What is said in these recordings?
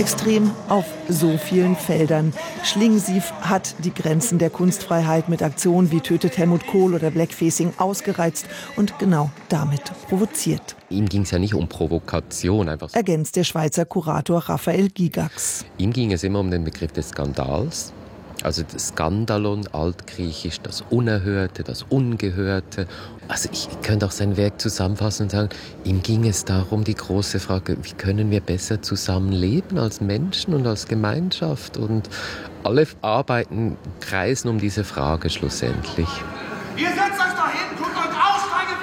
Extrem auf so vielen Feldern. Schlingensief hat die Grenzen der Kunstfreiheit mit Aktionen wie Tötet Helmut Kohl oder Blackfacing ausgereizt und genau damit provoziert. Ihm ging es ja nicht um Provokation. Ergänzt der Schweizer Kurator Raphael Gigax. Ihm ging es immer um den Begriff des Skandals. Also das Skandalon, altgriechisch, das Unerhörte, das Ungehörte. Also ich könnte auch sein Werk zusammenfassen und sagen, ihm ging es darum, die große Frage, wie können wir besser zusammenleben als Menschen und als Gemeinschaft? Und alle Arbeiten kreisen um diese Frage schlussendlich. Ihr setzt euch da hin, tut euch aussteigen,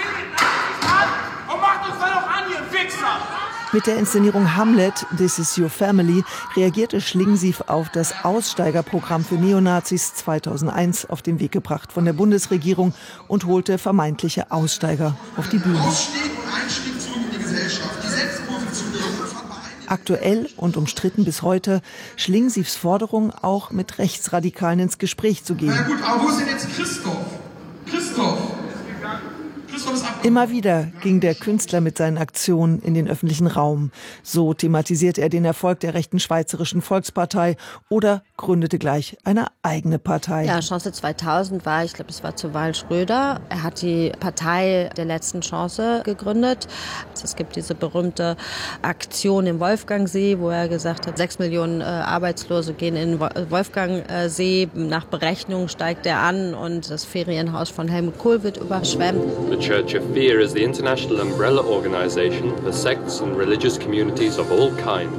und macht uns dann noch an, ihr Wichser! Mit der Inszenierung Hamlet, This is Your Family, reagierte Schlingensief auf das Aussteigerprogramm für Neonazis 2001 auf den Weg gebracht von der Bundesregierung und holte vermeintliche Aussteiger auf die Bühne. Ausstieg und Einstieg zurück in die Gesellschaft, die Selbstpositionierung von Aktuell und umstritten bis heute Schlingensiefs Forderung, auch mit Rechtsradikalen ins Gespräch zu gehen. Na gut, aber wo ist denn jetzt Christoph? Christoph ist ab. Immer wieder ging der Künstler mit seinen Aktionen in den öffentlichen Raum. So thematisierte er den Erfolg der rechten Schweizerischen Volkspartei oder gründete gleich eine eigene Partei. Ja, Chance 2000 war, ich glaube, es war zur Wahl Schröder. Er hat die Partei der letzten Chance gegründet. Es gibt diese berühmte Aktion im Wolfgangsee, wo er gesagt hat, 6 Millionen Arbeitslose gehen in Wolfgangsee. Nach Berechnung steigt er an und das Ferienhaus von Helmut Kohl wird überschwemmt. The Church of Fear is the international umbrella organization for sects and religious communities of all kinds.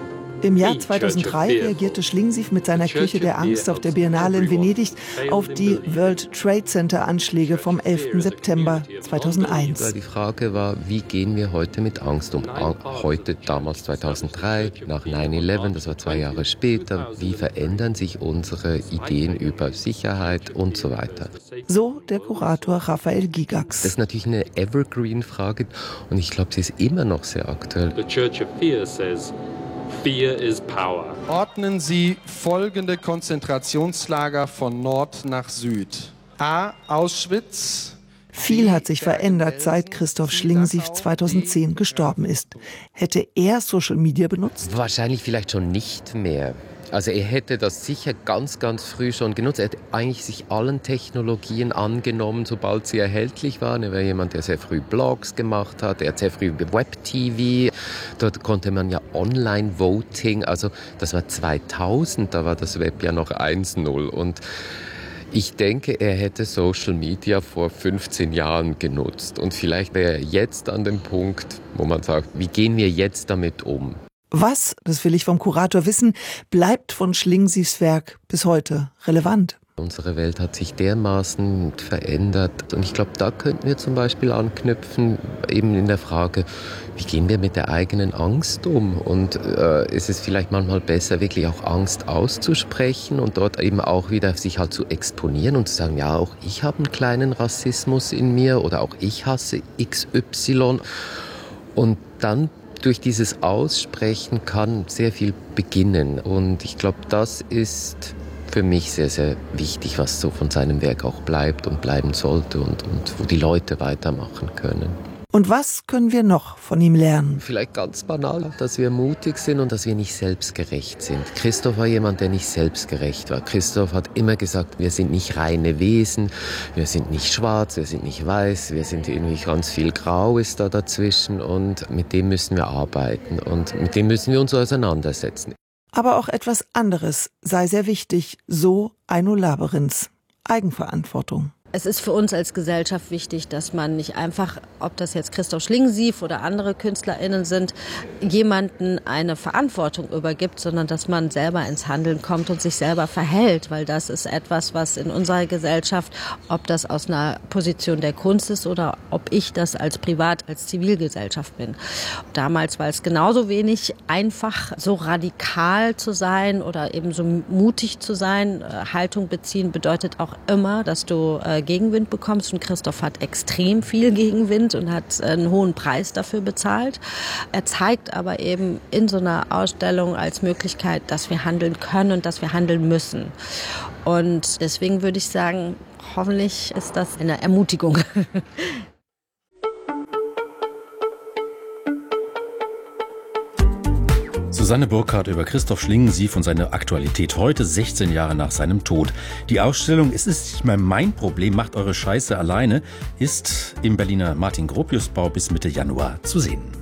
Im Jahr 2003 reagierte Schlingensief mit seiner Kirche der Angst auf der Biennale in Venedig auf die World Trade Center Anschläge vom 11. September 2001. Die Frage war, wie gehen wir heute mit Angst um? Heute, damals 2003, nach 9/11, das war 2 Jahre später. Wie verändern sich unsere Ideen über Sicherheit und so weiter? So der Kurator Raphael Gigax. Das ist natürlich eine Evergreen-Frage und ich glaube, sie ist immer noch sehr aktuell. The Church of Fear says, Fear is power. Ordnen Sie folgende Konzentrationslager von Nord nach Süd. A. Auschwitz. Viel hat sich verändert, seit Christoph Schlingensief 2010 gestorben ist. Hätte er Social Media benutzt? Wahrscheinlich vielleicht schon nicht mehr. Also er hätte das sicher ganz, ganz früh schon genutzt. Er hätte eigentlich sich allen Technologien angenommen, sobald sie erhältlich waren. Er war jemand, der sehr früh Blogs gemacht hat. Er hat sehr früh Web-TV. Dort konnte man ja Online-Voting, also das war 2000, da war das Web ja noch 1.0. Und ich denke, er hätte Social Media vor 15 Jahren genutzt. Und vielleicht wäre er jetzt an dem Punkt, wo man sagt, wie gehen wir jetzt damit um? Was, das will ich vom Kurator wissen, bleibt von Schlingensiefs Werk bis heute relevant? Unsere Welt hat sich dermaßen verändert und ich glaube, da könnten wir zum Beispiel anknüpfen, eben in der Frage, wie gehen wir mit der eigenen Angst um? Und ist es vielleicht manchmal besser, wirklich auch Angst auszusprechen und dort eben auch wieder sich halt zu exponieren und zu sagen, ja, auch ich habe einen kleinen Rassismus in mir oder auch ich hasse XY. Und dann durch dieses Aussprechen kann sehr viel beginnen. Und ich glaube, das ist für mich sehr, sehr wichtig, was so von seinem Werk auch bleibt und bleiben sollte und wo die Leute weitermachen können. Und was können wir noch von ihm lernen? Vielleicht ganz banal, dass wir mutig sind und dass wir nicht selbstgerecht sind. Christoph war jemand, der nicht selbstgerecht war. Christoph hat immer gesagt, wir sind nicht reine Wesen, wir sind nicht schwarz, wir sind nicht weiß, wir sind irgendwie ganz viel Grau ist da dazwischen und mit dem müssen wir arbeiten und mit dem müssen wir uns auseinandersetzen. Aber auch etwas anderes sei sehr wichtig, so Aino Laberins: Eigenverantwortung. Es ist für uns als Gesellschaft wichtig, dass man nicht einfach, ob das jetzt Christoph Schlingensief oder andere KünstlerInnen sind, jemanden eine Verantwortung übergibt, sondern dass man selber ins Handeln kommt und sich selber verhält, weil das ist etwas, was in unserer Gesellschaft, ob das aus einer Position der Kunst ist oder ob ich das als als Zivilgesellschaft bin. Damals war es genauso wenig einfach, so radikal zu sein oder eben so mutig zu sein. Haltung beziehen bedeutet auch immer, dass du Gegenwind bekommst und Christoph hat extrem viel Gegenwind und hat einen hohen Preis dafür bezahlt. Er zeigt aber eben in so einer Ausstellung als Möglichkeit, dass wir handeln können und dass wir handeln müssen. Und deswegen würde ich sagen, hoffentlich ist das eine Ermutigung. Susanne Burkhardt über Christoph Schlingensief und seine Aktualität heute, 16 Jahre nach seinem Tod. Die Ausstellung "Es ist nicht mehr mein Problem, macht eure Scheiße alleine" ist im Berliner Martin-Gropius-Bau bis Mitte Januar zu sehen.